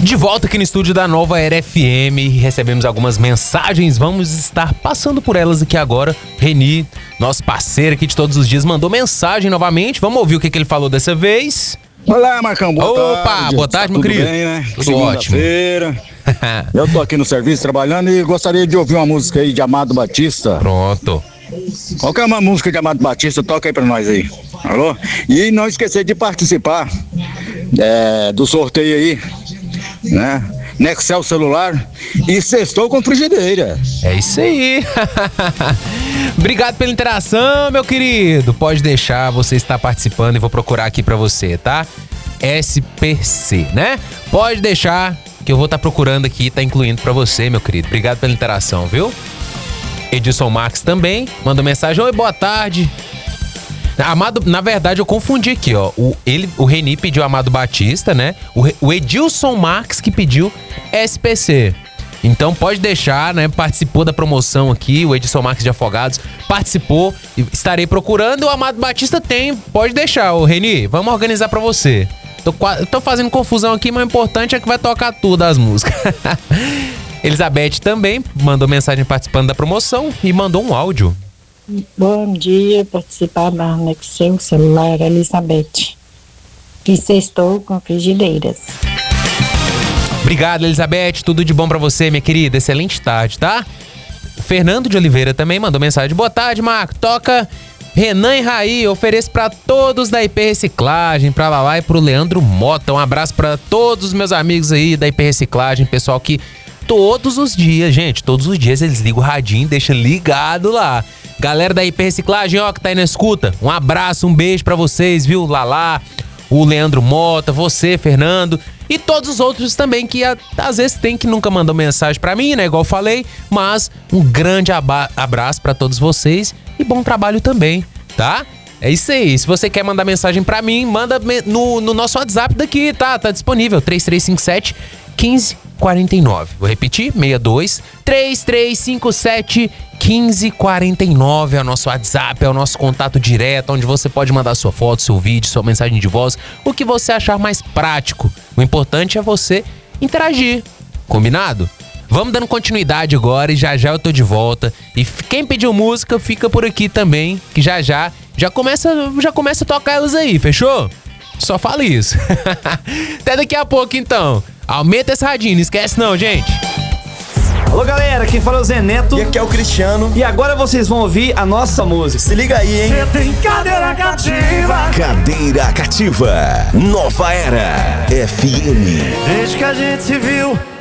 De volta aqui no estúdio da Nova Era FM, recebemos algumas mensagens, vamos estar passando por elas aqui agora. Reni, nosso parceiro aqui de todos os dias, mandou mensagem novamente, vamos ouvir o que ele falou dessa vez. Olá, Marcão, boa tarde. Opa, boa tarde, meu querido. Tudo bem, né? Tudo ótimo. Eu tô aqui no serviço trabalhando e gostaria de ouvir uma música aí de Amado Batista. Pronto. Qualquer uma música de Amado Batista, toca aí pra nós aí. Alô? E não esquecer de participar do sorteio aí, né? Nextel celular e sextou com frigideira. É isso aí. Obrigado pela interação, meu querido. Pode deixar, você está participando e vou procurar aqui pra você, tá? SPC, né? Pode deixar que eu vou estar procurando aqui, tá incluindo pra você, meu querido. Obrigado pela interação, viu? Edson Max também mandou mensagem. Oi, boa tarde. Amado, na verdade eu confundi aqui, ó. O Reni pediu Amado Batista, né? O Edilson Marques que pediu SPC. Então pode deixar, né? Participou da promoção aqui, o Edilson Marques de Afogados participou. Estarei procurando, o Amado Batista tem. Pode deixar, ô Reni, vamos organizar pra você. Tô fazendo confusão aqui, mas o importante é que vai tocar tudo as músicas. Elizabeth também mandou mensagem participando da promoção e mandou um áudio. Bom dia, participar da Nextel celular, Elizabeth. Que sextou com frigideiras. Obrigado, Elizabeth. Tudo de bom pra você, minha querida. Excelente tarde, tá? O Fernando de Oliveira também mandou mensagem. Boa tarde, Marco. Toca Renan e Raí. Ofereço pra todos da IP Reciclagem, pra Lalá e pro Leandro Mota. Um abraço pra todos os meus amigos aí da IP Reciclagem. Pessoal que todos os dias, gente, todos os dias eles ligam o radinho e deixam ligado lá. Galera da IP Reciclagem, ó, que tá aí na escuta, um abraço, um beijo pra vocês, viu? Lalá, o Leandro Mota, você, Fernando, e todos os outros também que às vezes tem que nunca mandou mensagem pra mim, né? Igual eu falei, mas um grande abraço pra todos vocês e bom trabalho também, tá? É isso aí, se você quer mandar mensagem pra mim, manda no nosso WhatsApp daqui, tá? Tá disponível, 3357 1549. Vou repetir, 62 3357 1549 é o nosso WhatsApp, é o nosso contato direto, onde você pode mandar sua foto, seu vídeo, sua mensagem de voz, o que você achar mais prático. O importante é você interagir, combinado? Vamos dando continuidade agora e já eu tô de volta. E quem pediu música fica por aqui também, que já começa a tocar elas aí, fechou? Só fala isso. Até daqui a pouco então. Aumenta esse radinho, não esquece não, gente. Alô galera, quem fala é o Zé Neto. E aqui é o Cristiano. E agora vocês vão ouvir a nossa música. Se liga aí, hein? Você tem cadeira cativa. Cadeira cativa. Nova Era FM. Desde que a gente se viu,